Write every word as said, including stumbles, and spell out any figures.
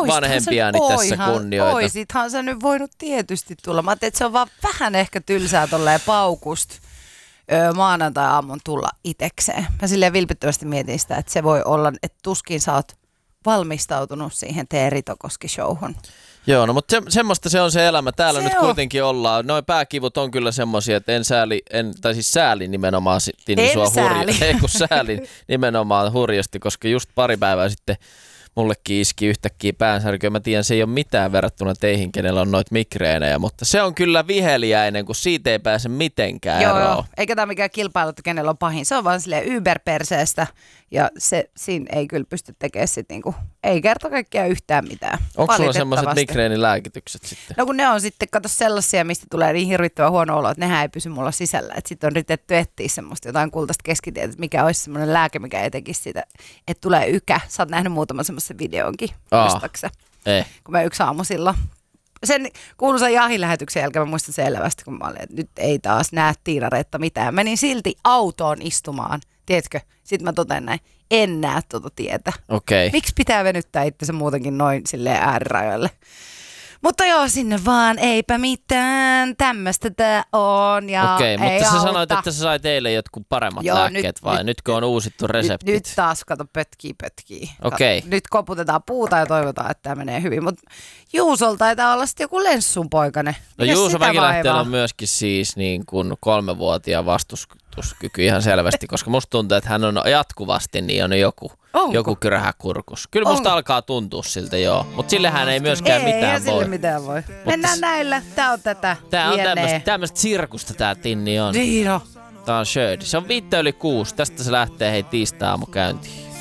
vanhempiani tässä kunnioita. Oisithan sä nyt voinut tietysti tulla. Mä ajattelin, että se on vaan vähän ehkä tylsää tolleen paukusta öö, maanantai-aamun tulla itekseen. Mä silleen vilpittömästi mietin sitä, että se voi olla, että tuskin sä oot valmistautunut siihen T-Ritokoski-showhun. Joo, no mutta se, semmoista se on se elämä. Täällä se nyt on. kuitenkin ollaan. Noi pääkivut on kyllä semmoisia, että en sääli, en, tai siis säälin nimenomaan Tinni en sua sääli. hurjasti. Ei kun säälin nimenomaan hurjasti, koska just pari päivää sitten mullekin iski yhtäkkiä päänsärkyä. Mä tiedän, se ei ole mitään verrattuna teihin, kenellä on noita migreenejä, mutta se on kyllä viheliäinen, kun siitä ei pääse mitenkään Joo, eroon. joo. Eikä tämä mikään kilpailu, että kenellä on pahin. Se on vaan silleen yberperseestä ja se, siinä ei kyllä pysty tekemään sit niinku, ei kerta kaikkiaan yhtään mitään. Onko sulla semmoiset migreenilääkitykset sitten? No kun ne on sitten, kato sellaisia, mistä tulee niin hirvittävän huono olo, että nehän ei pysy mulla sisällä. Että sitten on yritetty etsiä semmoista jotain kultaista keskitietä, että mikä olisi semmoinen lääke, mikä ei tekisi sitä, että tulee ykä. Sä oot nähnyt muutaman semmoisen videonkin, muistaksä? Ei. Kun mä yksi aamu silloin. Sen kuuluisan jahilähetyksen jälkeen mä muistan selvästi, kun mä olin, että nyt ei taas näe Tiina-Reetta mitään. Menin silti autoon istumaan, tiedätkö? Sitten mä totean näin, en näe tuota tietä. Okei. Miksi pitää venyttää itsensä muutenkin noin silleen äärirajoille? Mutta joo, sinne vaan, eipä mitään, tämmöistä tää on ja Okei, ei mutta auta. sä sanoit, että sä sait eilen jotkut paremmat Joo, lääkkeet nyt, vai? nyt, Nytkö on uusittu reseptit? Nyt, nyt taas, kato, pötkii, pötkii. Okei. Kato, nyt koputetaan puuta ja toivotaan, että tämä menee hyvin. Mutta Juusolta taitaa olla sitten joku Lenssun poikainen. No Mikäs Juuso sitä Mäkilähteellä vaivaa? on myöskin siis niin kuin kolmevuotiaan vastustuskyky ihan selvästi, koska musta tuntuu, että hän on jatkuvasti niin on joku, joku kyrähä kurkus. Kyllä musta Onko? alkaa tuntua siltä, joo. Mutta sillehän ei myöskään ei, mitään ei sille voi. mitään voi. Mennään näillä. Tää on tätä. Tää on Jene. tämmöstä, tämmöstä sirkusta tää Tinni on. Niin on. Tää on Shirdi. Se on viittä yli kuusi. Tästä se lähtee hei tiistai-aamu käyntiin.